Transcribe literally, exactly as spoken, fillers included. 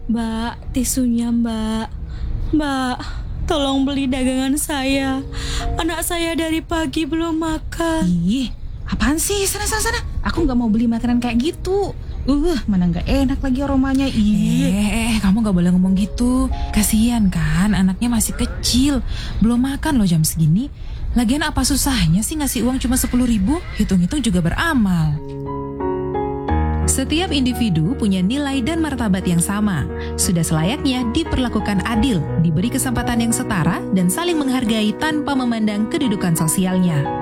Mbak, tisunya mbak. Mbak, tolong beli dagangan saya. Anak saya dari pagi belum makan. Ih, apaan sih? Sana, sana, sana. Aku gak mau beli makanan kayak gitu. Uh, mana gak enak lagi aromanya. Ih. Eh, eh, kamu gak boleh ngomong gitu. Kasihan kan, anaknya masih kecil. Belum makan loh jam segini. Lagian apa susahnya sih ngasih uang cuma sepuluh ribu? Hitung-hitung juga beramal. Setiap individu punya nilai dan martabat yang sama. Sudah selayaknya diperlakukan adil, diberi kesempatan yang setara, dan saling menghargai tanpa memandang kedudukan sosialnya.